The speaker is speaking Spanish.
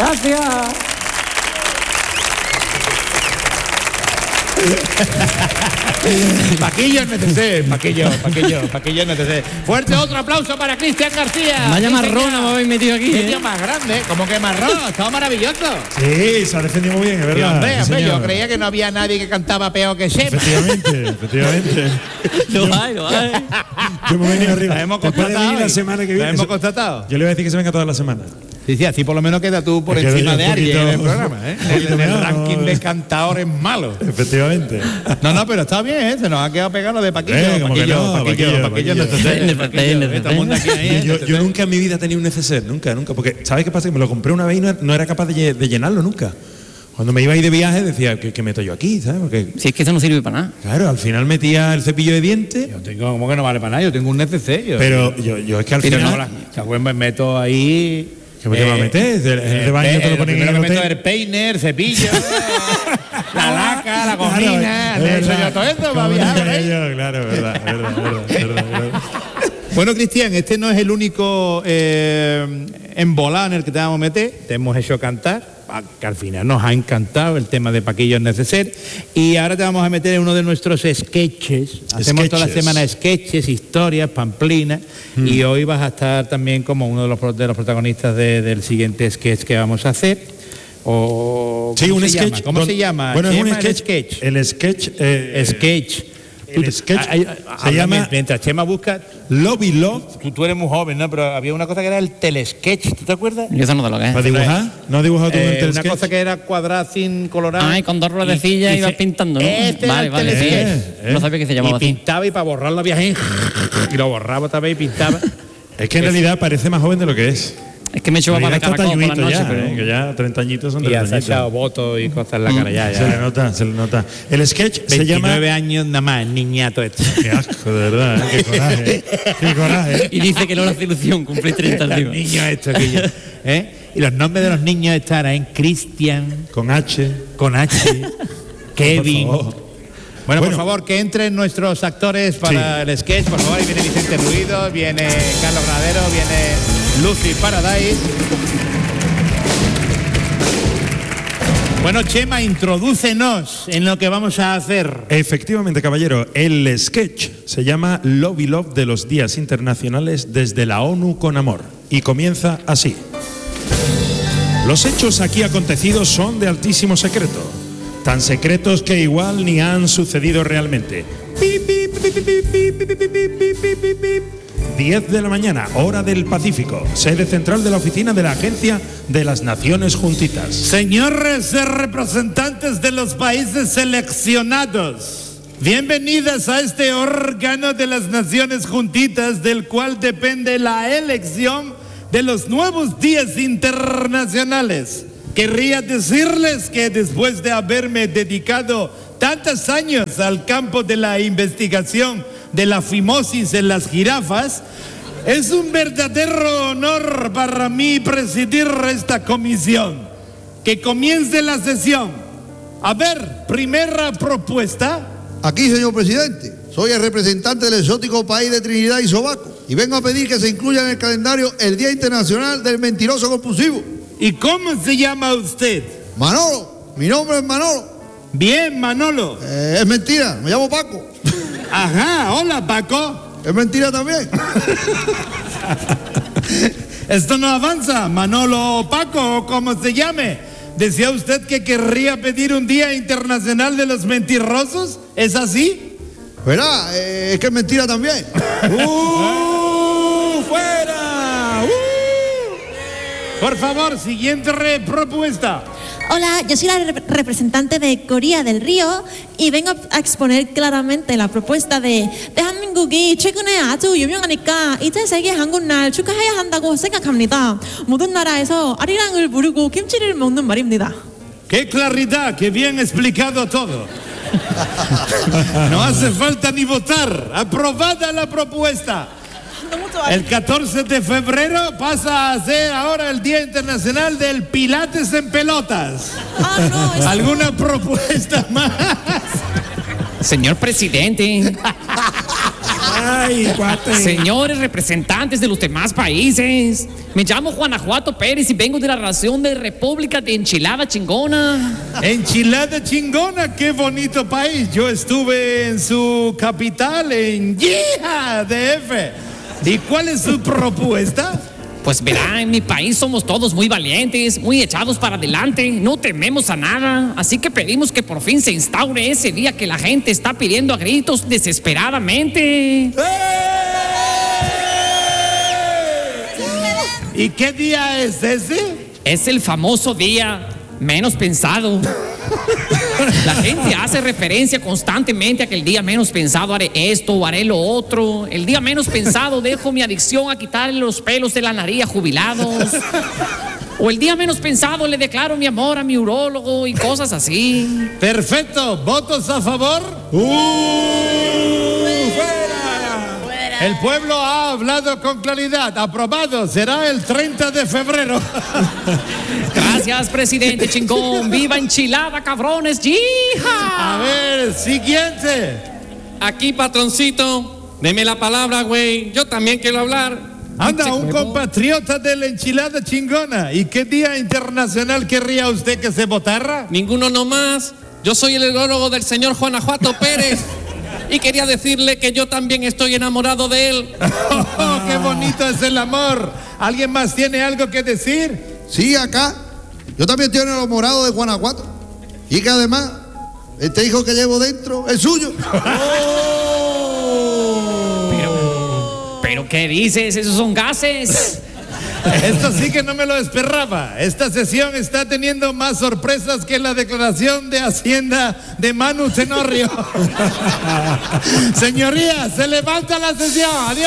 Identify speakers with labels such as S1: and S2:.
S1: Gracias.
S2: Paquillo NTC, Paquillo NTC. Fuerte otro aplauso para Cristian García.
S1: Vaya marrón me habéis metido aquí.
S2: Qué tío más grande, como que marrón, estaba maravilloso.
S3: Sí, se ha defendido muy bien, es verdad.
S2: Hombre, yo creía que no había nadie que cantaba peor que Chema.
S3: Efectivamente.
S1: Lo hay.
S3: Yo me he venido arriba.
S2: Lo hemos
S3: Después de
S2: constatado.
S3: venir la semana que viene.
S2: Lo hemos constatado.
S3: Yo le voy a decir que se venga toda la semana.
S2: Sí, así por lo menos queda tú por
S3: Me quedo
S2: encima
S3: yo
S2: de
S3: un
S2: alguien en el
S3: poquito-
S2: programa, ¿eh?
S3: un poquito
S2: En el
S3: mejor.
S2: ranking de cantadores malos.
S3: Efectivamente.
S2: No, pero está bien, ¿eh? Se nos ha quedado pegado lo de Paquillo.
S3: Como que no, Paquillo.
S2: NTC. Todo el mundo aquí ahí, ¿eh?
S3: Yo nunca en mi vida he tenido un neceser, nunca. Porque, ¿sabes qué pasa? Que me lo compré una vez y no era capaz de llenarlo nunca. Cuando me iba a ir de viaje decía, ¿qué meto yo aquí? ¿Sabes? Porque,
S1: Si es que eso no sirve para nada.
S3: claro, al final metía el cepillo de dientes,
S2: Yo tengo, ¿cómo que no vale para nada? Yo tengo un neceser.
S3: pero yo es que al
S1: Pero
S3: final...
S2: Pues me meto ahí.
S3: ¿Qué me va a meter? El de baño te lo ponen en
S2: Primero
S3: el
S2: que meto
S3: hotel.
S2: el peiner, cepillo, la laca, la cojina,
S3: Claro,
S2: eso yo todo eso para
S3: Como
S2: viajar por
S3: decía
S2: ahí.
S3: yo, claro, verdad.
S2: Bueno, Cristian, este no es el único embolado en el que te vamos a meter. Te hemos hecho cantar, que al final nos ha encantado el tema de Paquillo Neceser. Y ahora te vamos a meter en uno de nuestros sketches. Hacemos toda la
S3: Sketches.
S2: semana sketches, historias, pamplinas. Y hoy vas a estar también como uno de los protagonistas del siguiente sketch que vamos a hacer. O,
S3: Sí,
S2: ¿cómo
S3: un
S2: se
S3: sketch.
S2: llama? ¿Cómo se llama?
S3: Bueno, es un
S2: Chema, el
S3: sketch. El sketch.
S2: Sketch.
S3: El sketch se llama
S2: Mientras Chema busca,
S3: Love y Love.
S2: tú eres muy joven, ¿no? Pero había una cosa que era el telesketch, ¿tú te acuerdas?
S1: Yo eso no te lo que
S3: ¿Para
S1: es.
S3: dibujar? ¿No has dibujado tú en el
S2: Una
S3: sketch?
S2: cosa que era cuadrada sin colorar.
S1: Ay, con dos ruedecillas
S2: Y
S1: ibas
S2: se-
S1: pintando, ¿no?
S2: Este era el
S1: Vale,
S2: telesketch.
S1: sí. No sabía que se llamaba
S2: Y
S1: así.
S2: pintaba y para borrarlo había gente y lo borraba otra vez y pintaba.
S3: Es que en realidad parece más joven de lo que es.
S1: Es que me he hecho
S3: En
S1: para
S3: realidad está
S1: caracol por la
S3: talluito
S1: noche,
S3: ya,
S1: pero...
S3: que ya 30 añitos son
S2: Y
S3: 30
S2: has echado
S3: añitos.
S2: votos y cosas en la cara ya.
S3: Se le nota. El sketch se
S2: 29
S3: llama...
S2: años nada más, niñato este.
S3: Qué asco, de verdad, qué coraje. Qué coraje.
S1: Y dice que no le hace ilusión cumplir 30
S2: Los
S1: arriba.
S2: niños estos que yo, ¿eh? Y los nombres de los niños estarán en Cristian,
S3: Con H.
S2: con H, Kevin.
S3: Por favor.
S2: Bueno, por
S3: Bueno.
S2: favor, que entren nuestros actores para el sketch. Por favor, ahí viene Vicente Ruido, viene Carlos Granadero, viene Lucy Paradise. Bueno, Chema, introdúcenos en lo que vamos a hacer.
S3: Efectivamente, caballero, el sketch se llama Love y Love de los Días Internacionales desde la ONU con Amor. Y comienza así. Los hechos aquí acontecidos son de altísimo secreto. Tan secretos que igual ni han sucedido realmente. 10 de la mañana, hora del Pacífico, sede central de la oficina de la Agencia de las Naciones Juntitas.
S2: Señores representantes de los países seleccionados, bienvenidos a este órgano de las Naciones Juntitas del cual depende la elección de los nuevos días internacionales. Querría decirles que después de haberme dedicado tantos años al campo de la investigación de la fimosis en las jirafas, es un verdadero honor para mí presidir esta comisión. Que comience la sesión. A ver, primera propuesta.
S4: Aquí, señor presidente, soy el representante del exótico país de Trinidad y Tobago y vengo a pedir que se incluya en el calendario el Día Internacional del Mentiroso Compulsivo.
S2: ¿Y cómo se llama usted?
S4: Manolo, mi nombre es Manolo.
S2: Bien, Manolo.
S4: Es mentira, me llamo Paco.
S2: Ajá, hola, Paco.
S4: Es mentira también.
S2: Esto no avanza, Manolo o Paco, o como se llame. ¿Decía usted que querría pedir un Día Internacional de los Mentirosos? ¿Es así?
S4: ¿Verdad? Es que es mentira también.
S3: ¡Fuera!
S2: Por favor, siguiente propuesta.
S5: Hola, yo soy la representante de Corea del Río y vengo a exponer claramente la propuesta de 대한민국이 최근에 아주 유명하니까 이제 세계 한국날 축하해야 한다고 생각합니다. 모든 나라에서 아리랑을 부르고 김치를 먹는 말입니다.
S2: ¡Qué claridad! ¡Qué bien explicado todo! No hace falta ni votar. Aprobada la propuesta. El 14 de febrero pasa a ser ahora el Día Internacional del Pilates en Pelotas. ¿Alguna propuesta más?
S1: Señor presidente.
S3: Ay, cuate.
S1: Señores representantes de los demás países, me llamo Guanajuato Pérez y vengo de la Nación de República de Enchilada Chingona.
S2: Enchilada Chingona, qué bonito país. Yo estuve en su capital, en Yeeha, DF. ¿Y cuál es su propuesta?
S1: Pues verá, en mi país somos todos muy valientes, muy echados para adelante, no tememos a nada, así que pedimos que por fin se instaure ese día que la gente está pidiendo a gritos desesperadamente.
S2: ¿Y qué día es ese?
S1: Es el famoso día menos pensado. La gente hace referencia constantemente a que el día menos pensado haré esto o haré lo otro. El día menos pensado dejo mi adicción a quitarle los pelos de la nariz a jubilados. O el día menos pensado le declaro mi amor a mi urólogo y cosas así.
S2: Perfecto. ¿Votos a favor? El pueblo ha hablado con claridad. Aprobado. Será el 30 de febrero.
S1: Gracias, presidente chingón. ¡Viva Enchilada, cabrones! ¡Yija!
S2: A ver, siguiente.
S6: Aquí, patroncito, deme la palabra, güey. Yo también quiero hablar.
S2: Anda, un compatriota de la enchilada chingona. ¿Y qué día internacional querría usted que se votara?
S6: Ninguno nomás. Yo soy el urólogo del señor Guanajuato Pérez. Y quería decirle que yo también estoy enamorado de él.
S2: Oh, ¡qué bonito es el amor! ¿Alguien más tiene algo que decir?
S4: Sí, acá. Yo también estoy enamorado de Guanajuato. Y que además, este hijo que llevo dentro es suyo.
S1: ¿Pero qué dices? Esos son gases.
S2: Esto sí que no me lo esperaba. Esta sesión está teniendo más sorpresas que la declaración de Hacienda de Manu Tenorio. Señorías, se levanta la sesión. Adiós.